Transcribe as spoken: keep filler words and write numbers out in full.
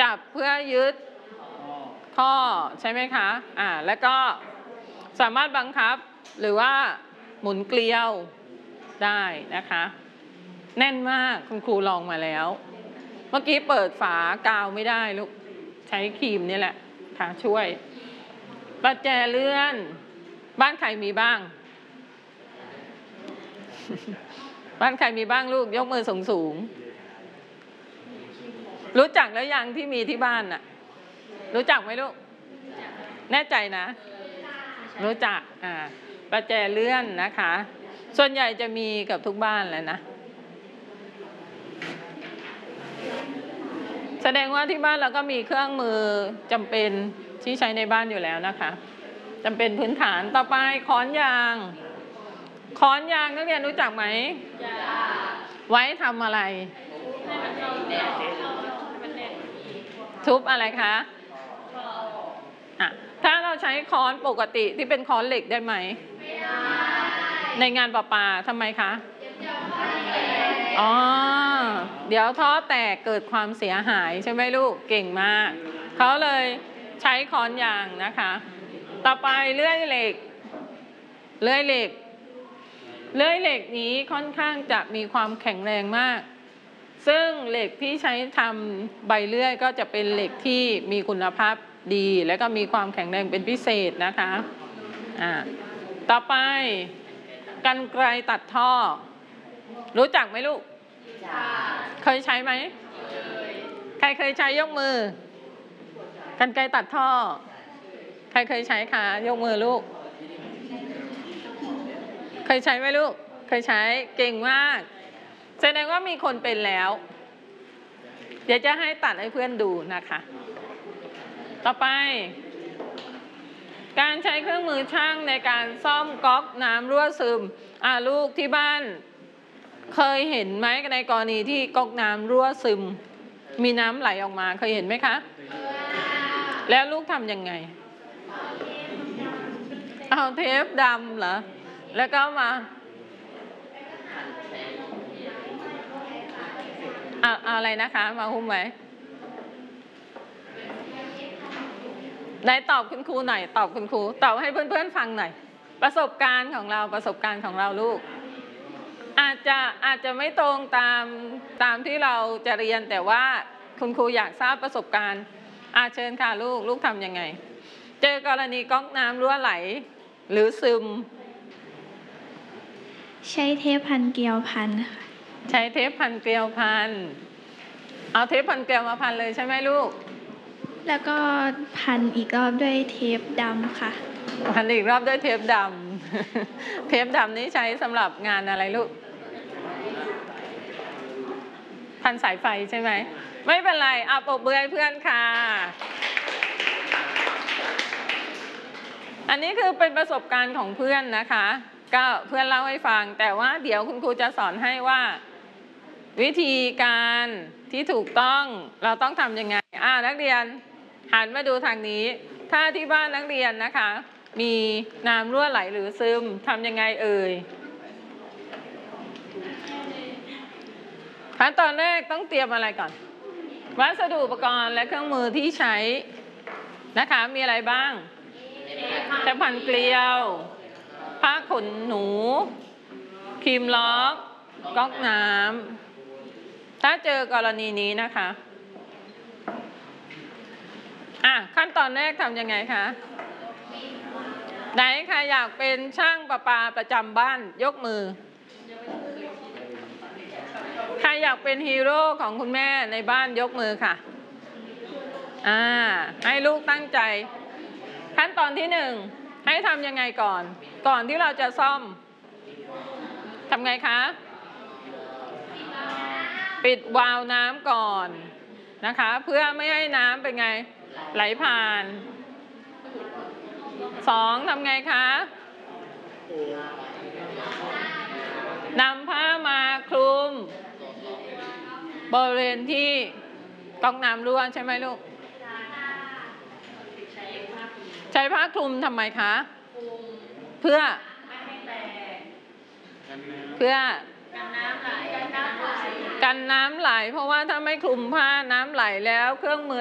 จับเพื่อยึดข้อใช่ไหมคะอ่าแล้วก็สามารถบังคับหรือว่าหมุนเกลียวได้นะคะแน่นมากคุณครูลองมาแล้วเมื่อกี้เปิดฝากาวไม่ได้ลูกใช้ครีมนี่แหละค่ะช่วยประแจเลื่อนบ้านใครมีบ้างบ้านใครมีบ้างลูกยกมือสูงสูงรู้จักแล้วยังที่มีที่บ้านน่ะรู้จักไหมลูกแน่ใจนะรู้จักอ่าประแจเลื่อนนะคะส่วนใหญ่จะมีกับทุกบ้านแหละนะแสดงว่าที่บ้านเราก็มีเครื่องมือจำเป็นที่ใช้ในบ้านอยู่แล้วนะคะจำเป็นพื้นฐานต่อไปค้อนยางค้อนยางนักเรียนรู้จักไหมไว้ทำอะไรทุบอะไรคะอ่ะถ้าเราใช้ค้อนปกติที่เป็นค้อนเหล็กได้ไหมไม่ได้ในงานประปาทำไมคะอ๋อเดี๋ยวท่อแตกเกิดความเสียหายใช่ไหมลูกเก่งมากเขาเลยใช้ค้อนยางนะคะต่อไปเลื่อยเหล็กเลื่อยเหล็กเลื่อยเหล็กนี้ค่อนข้างจะมีความแข็งแรงมากซึ่งเหล็กที่ใช้ทำใบเลื่อยก็จะเป็นเหล็กที่มีคุณภาพดีและก็มีความแข็งแรงเป็นพิเศษนะคะอ่าต่อไปกรรไกรตัดท่อรู้จักไหมลูกเคยใช้ไหมใครเคยใช้ยกมือกรรไกรตัดท่อใครเคยใช้คะยกมือลูกเคยใช้ไหมลูกเคยใช้เก่งมากแสดงว่ามีคนเป็นแล้วเดี๋ยวจะให้ตัดให้เพื่อนดูนะคะต่อไปการใช้เครื่องมือช่างในการซ่อมก๊อกน้ำรั่วซึมอ่าลูกที่บ้านเคยเห็นไหมในกรณีที่ก๊อกน้ำรั่วซึมมีน้ำไหลออกมาเคยเห็นไหมคะแล้วลูกทำยังไงเอาเทปดำเหรอแล้วก็มาเอาอะไรนะคะมาหุ้มไว้ไหนตอบคุณครูหน่อยตอบคุณครูตอบให้เพื่อนๆฟังหน่อยประสบการณ์ของเราประสบการณ์ของเราลูกอาจจะอาจจะไม่ตรงตามตามที่เราจะเรียนแต่ว่าคุณครูอยากทราบประสบการณ์อาเชิญค่ะลูกลูกทำยังไงเจอกรณีก๊อกน้ำรั่วไหลหรือซึมใช้เทปพันเกลียวพันค่ะใช้เทปพันเกลียวพันเอาเทปพันเกลียวมาพันเลยใช่ไหมลูกแล้วก็พันอีกรอบด้วยเทปดำค่ะพันอีกรอบด้วยเทปดำเทปดำนี้ใช้สำหรับงานอะไรลูกพันสายไฟใช่ไหมไม่เป็นไรเอาปรบมือให้เพื่อนค่ะอันนี้คือเป็นประสบการณ์ของเพื่อนนะคะก็เพื่อนเล่าให้ฟังแต่ว่าเดี๋ยวคุณครูจะสอนให้ว่าวิธีการที่ถูกต้องเราต้องทำยังไงอ่านักเรียนหันมาดูทางนี้ถ้าที่บ้านนักเรียนนะคะมีน้ำรั่วไหลหรือซึมทำยังไงเอ่ยขั้นตอนแรกต้องเตรียมอะไรก่อนวัสดุอุปกรณ์และเครื่องมือที่ใช้นะคะมีอะไรบ้างเทปพันเกลียวผ้าขนหนูครีมล็อกก๊อกน้ำถ้าเจอกรณีนี้นะคะอ่ะขั้นตอนแรกทำยังไงคะไหนใครอยากเป็นช่างประปาประจำบ้านยกมือใครอยากเป็นฮีโร่ของคุณแม่ในบ้านยกมือค่ะอ่าให้ลูกตั้งใจขั้นตอนที่หนึ่งให้ทำยังไงก่อนก่อนที่เราจะซ่อมทำไงคะปิดวาล์วน้ำก่อนนะคะเพื่อไม่ให้น้ำเป็นไงไหลผ่านสองทำไงคะนำผ้ามาคลุมบริเวณที่ก๊อกน้ำรั่วใช่ไหมลูกใช้ผ้าคลุมทำไมคะเพื่อเพื่อกันน้ำไหลกันน้ำไหลเพราะว่าถ้าไม่คลุมผ้าน้ำไหลแล้วเครื่องมือ